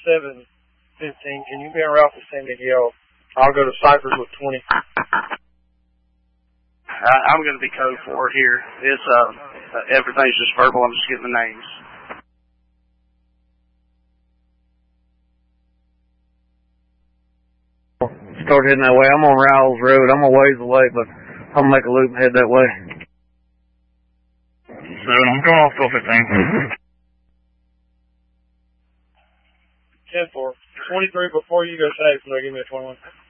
7-15. Can you be en route to San Miguel? I'll go to Cypress with 20. I'm going to be code 4 here. It's everything's just verbal. I'm just getting the names. Start heading that way. I'm on Rowles Road. I'm a ways away, but I'll make a loop and head that way. 7, I'm going off 1215. 10-4. 23 before you go safe, so give me a 21.